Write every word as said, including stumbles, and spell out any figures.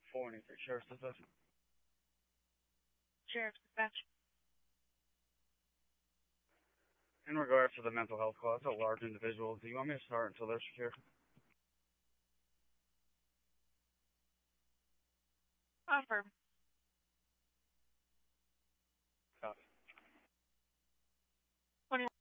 four eighty-three Sheriff's Dispatch. Sheriff's Dispatch. In regards to the mental health call, it's a large individual. Do you want me to start until they're secure? Confirm. Copy. twenty-one